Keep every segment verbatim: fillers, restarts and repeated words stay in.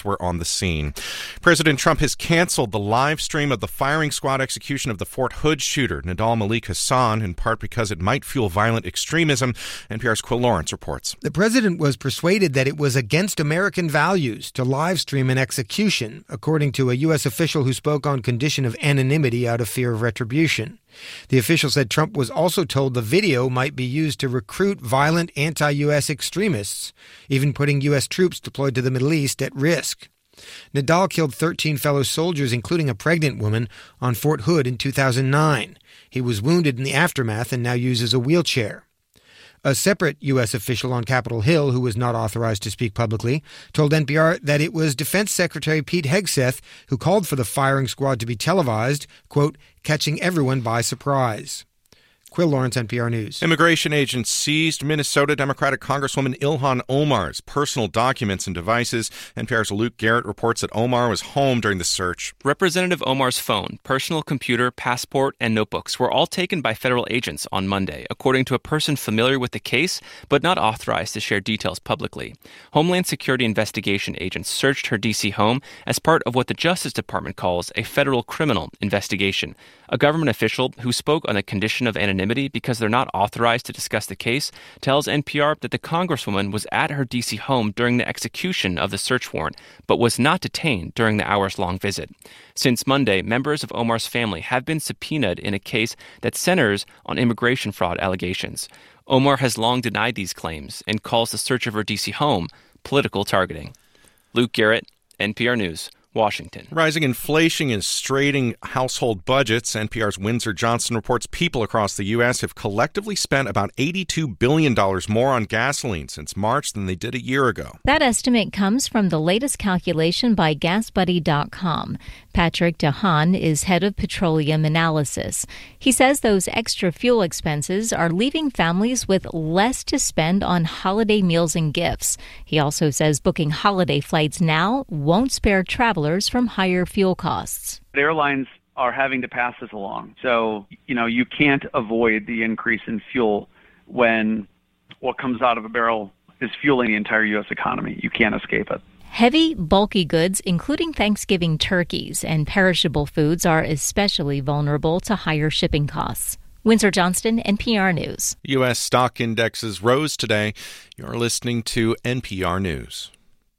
were on the scene. President Trump has canceled the live stream of the firing squad execution of the Fort Hood shooter, Nidal Malik Hassan, in part because it might fuel violent extremism. N P R's Quill Lawrence reports. The president was persuaded that it was against American values to live stream an execution, according to a U S official who spoke on condition of anonymity out of fear of retribution. The official said Trump was also told the video might be used to recruit violent anti-U S extremists, even putting U S troops deployed to the Middle East at risk. Nidal killed thirteen fellow soldiers, including a pregnant woman, on Fort Hood in two thousand nine. He was wounded in the aftermath and now uses a wheelchair. A separate U S official on Capitol Hill, who was not authorized to speak publicly, told N P R that it was Defense Secretary Pete Hegseth who called for the firing squad to be televised, quote, catching everyone by surprise. Quill Lawrence, N P R News. Immigration agents seized Minnesota Democratic Congresswoman Ilhan Omar's personal documents and devices. N P R's Luke Garrett reports that Omar was home during the search. Representative Omar's phone, personal computer, passport, and notebooks were all taken by federal agents on Monday, according to a person familiar with the case, but not authorized to share details publicly. Homeland Security investigation agents searched her D C home as part of what the Justice Department calls a federal criminal investigation. A government official who spoke on the condition of anonymity because they're not authorized to discuss the case tells N P R that the Congresswoman was at her D C home during the execution of the search warrant, but was not detained during the hours-long visit. Since Monday, members of Omar's family have been subpoenaed in a case that centers on immigration fraud allegations. Omar has long denied these claims and calls the search of her D C home political targeting. Luke Garrett, N P R News, Washington. Rising inflation is straining household budgets. N P R's Windsor Johnson reports people across the U S have collectively spent about eighty-two billion dollars more on gasoline since March than they did a year ago. That estimate comes from the latest calculation by gas buddy dot com. Patrick DeHaan is head of petroleum analysis. He says those extra fuel expenses are leaving families with less to spend on holiday meals and gifts. He also says booking holiday flights now won't spare travelers from higher fuel costs. Airlines are having to pass this along. So, you know, you can't avoid the increase in fuel when what comes out of a barrel is fueling the entire U S economy. You can't escape it. Heavy, bulky goods, including Thanksgiving turkeys and perishable foods, are especially vulnerable to higher shipping costs. Windsor Johnston, N P R News. U S stock indexes rose today. You're listening to N P R News.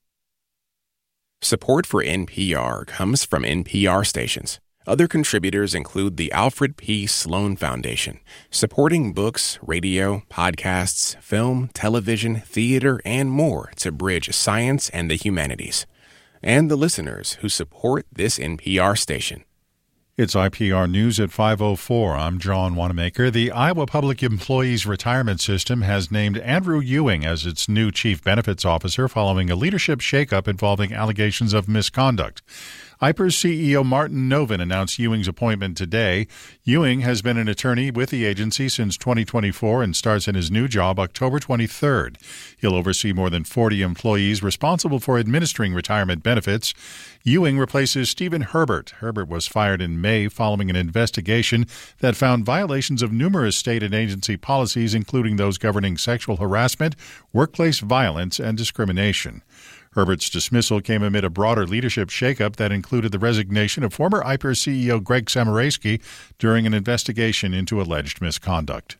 Support for N P R comes from N P R stations. Other contributors include the Alfred P. Sloan Foundation, supporting books, radio, podcasts, film, television, theater, and more to bridge science and the humanities. And the listeners who support this N P R station. It's I P R News at five oh four. I'm John Wanamaker. The Iowa Public Employees Retirement System has named Andrew Ewing as its new chief benefits officer following a leadership shakeup involving allegations of misconduct. I P E R's C E O Martin Novin announced Ewing's appointment today. Ewing has been an attorney with the agency since twenty twenty-four and starts in his new job October twenty-third. He'll oversee more than forty employees responsible for administering retirement benefits. Ewing replaces Stephen Herbert. Herbert was fired in May following an investigation that found violations of numerous state and agency policies, including those governing sexual harassment, workplace violence, and discrimination. Herbert's dismissal came amid a broader leadership shakeup that included the resignation of former I P E R C E O Greg Samorayski during an investigation into alleged misconduct.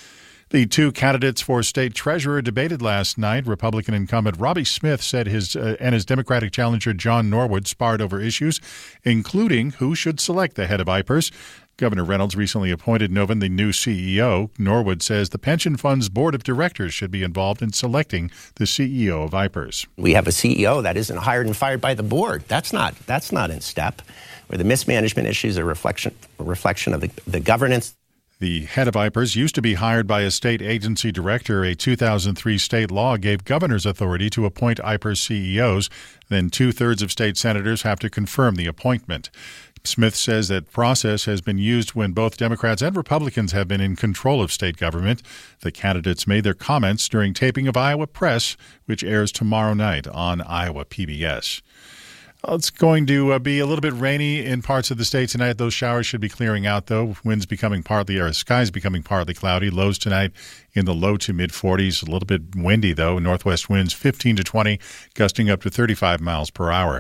The two candidates for state treasurer debated last night. Republican incumbent Robbie Smith said his uh, and his Democratic challenger John Norwood sparred over issues, including who should select the head of I P E R S. Governor Reynolds recently appointed Novin the new C E O. Norwood says the pension fund's board of directors should be involved in selecting the C E O of I P E R S. We have a C E O that isn't hired and fired by the board. That's not that's not in step. Where the mismanagement issues are a reflection a reflection of the, the governance. The head of I P E R S used to be hired by a state agency director. A two thousand three state law gave governors authority to appoint I P E R S C E Os. Then two-thirds of state senators have to confirm the appointment. Smith says that process has been used when both Democrats and Republicans have been in control of state government. The candidates made their comments during taping of Iowa Press, which airs tomorrow night on Iowa P B S. Well, it's going to uh, be a little bit rainy in parts of the state tonight. Those showers should be clearing out, though. Winds becoming partly, or skies becoming partly cloudy. Lows tonight in the low to mid forties. A little bit windy, though. Northwest winds fifteen to twenty, gusting up to thirty-five miles per hour.